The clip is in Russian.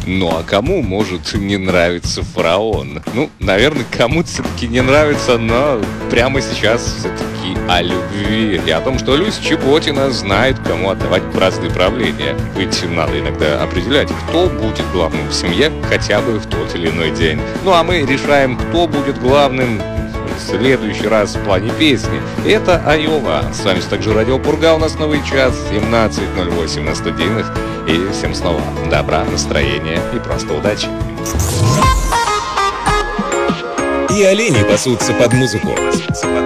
Ну а кому может не нравиться «Фараон»? Ну, наверное, кому-то все-таки не нравится, но прямо сейчас все-таки о любви и о том, что Люся Чеботина знает, кому отдавать бразды правления. Ведь надо иногда определять, кто будет главным в семье хотя бы в тот или иной день. Ну а мы решаем, кто будет главным в следующий раз в плане песни. Это Айова. С вами также Радио Пурга. У нас новый час 17:08 на студийных. И всем снова добра, настроения и просто удачи. И олени пасутся под музыку.